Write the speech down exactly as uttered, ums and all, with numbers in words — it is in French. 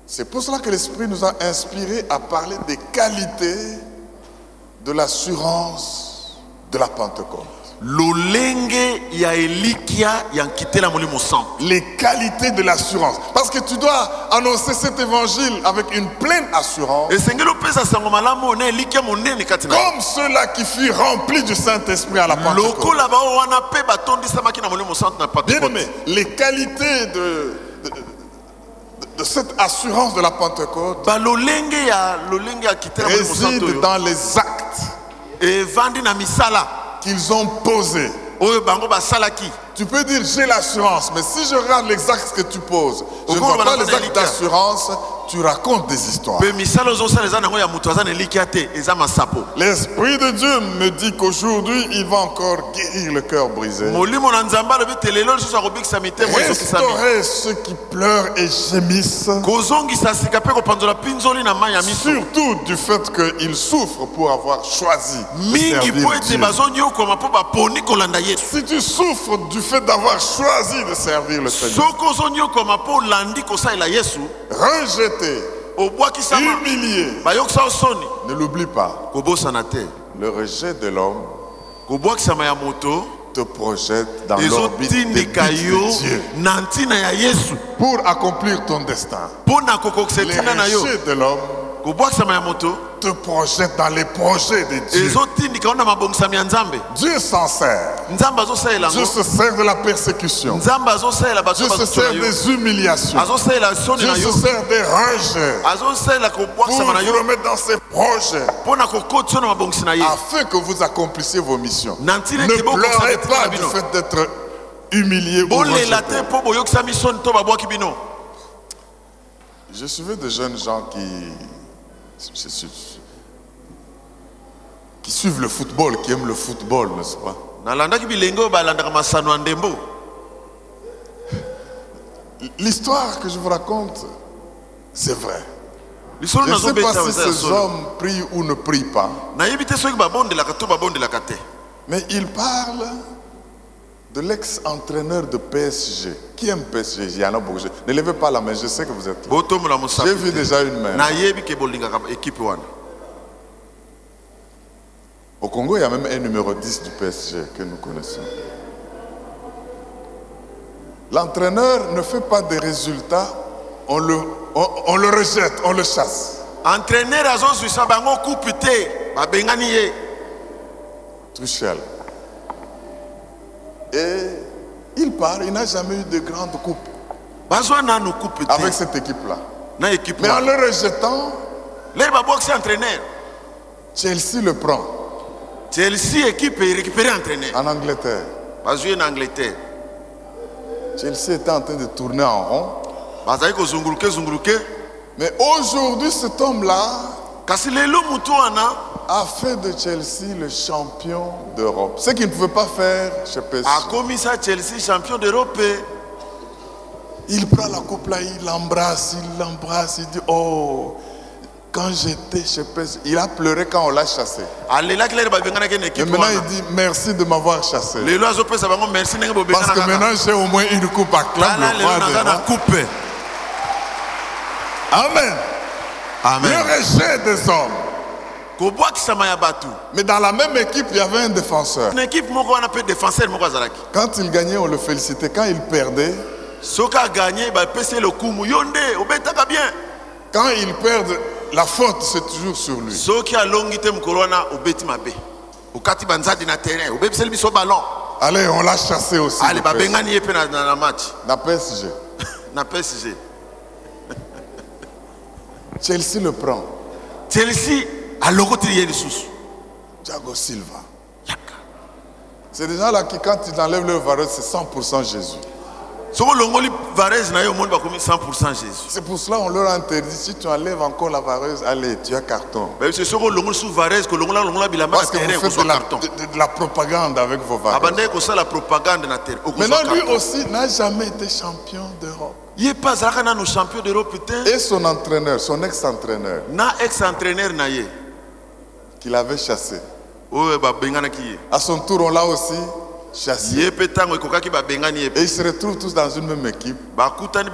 C'est pour cela que l'Esprit nous a inspirés à parler des qualités de l'assurance de la Pentecôte. Les qualités de l'assurance. Parce que tu dois annoncer cet évangile avec une pleine assurance. Comme ceux-là qui furent remplis du Saint-Esprit à la Pentecôte. Bien aimé, les qualités de, de, de, de cette assurance de la Pentecôte résident dans les actes qu'ils ont posés. Tu peux dire j'ai l'assurance, mais si je regarde les actes que tu poses, je ne vois pas les actes d'assurance, tu racontes des histoires. L'Esprit de Dieu me dit qu'aujourd'hui, il va encore guérir le cœur brisé. Restaurer ceux qui pleurent et gémissent. Surtout du fait qu'ils souffrent pour avoir choisi de servir Dieu. Si tu souffres du fait d'avoir choisi de servir le Seigneur, rejeté, humilié, ne l'oublie pas. Le rejet de l'homme te projette dans l'orbite des buts de Dieu pour accomplir ton destin. Le rejet de l'homme te projette dans les projets de Dieu. Dieu s'en sert. Dieu se sert de la persécution. Dieu se sert des humiliations. Dieu se sert des rejets pour vous remettre dans ses projets afin que vous accomplissiez vos missions. Ne pleurez pas du fait d'être humilié ou rejeté. Je suivais des jeunes gens qui qui suivent le football, qui aiment le football, n'est-ce pas? L'histoire que je vous raconte, c'est vrai. Je ne sais pas si ces hommes prient ou ne prient pas. Mais ils parlent de l'ex-entraîneur de P S G. Qui aime P S G? Il y en a beaucoup. Ne levez pas la main, je sais que vous êtes là. J'ai vu déjà une main. Au Congo, il y a même un numéro dix du P S G que nous connaissons. L'entraîneur ne fait pas des résultats, on le, on, on le rejette, on le chasse. Tuchel. Et il part, il n'a jamais eu de grande coupe avec cette équipe-là. Mais en le rejetant, Chelsea le prend. Chelsea équipe est récupérée entraîneur. En Angleterre. Jouer en Angleterre. Chelsea était en train de tourner en rond. Mais aujourd'hui, cet homme-là a fait de Chelsea le champion d'Europe. Ce qu'il ne pouvait pas faire chez P S G. A commis ça Chelsea champion d'Europe. Il prend la coupe là, il l'embrasse, il l'embrasse, il dit oh, quand j'étais chez P S G, il a pleuré quand on l'a chassé. Et maintenant il dit merci de m'avoir chassé. Parce que maintenant j'ai au moins une coupe à clame. Amen. Amen. Le rejet des hommes. Mais dans la même équipe, il y avait un défenseur. Quand il gagnait, on le félicitait. Quand il perdait, quand il perd, la faute c'est toujours sur lui. Allez, on l'a chassé aussi. La P S G. Chelsea le prend. Chelsea a logo Thiago Silva. C'est des gens-là qui, quand ils enlèvent leur vareuse, c'est cent pour cent Jésus. C'est pour cela qu'on leur a interdit, si tu enlèves encore la vareuse, allez, tu as carton. Parce que vous faites de la, de, de la propagande avec vos vareuses. Maintenant, lui aussi n'a jamais été champion d'Europe. Et son entraîneur, son ex-entraîneur, qu'il avait chassé. À son tour, on l'a aussi chassé. Et ils se retrouvent tous dans une même équipe.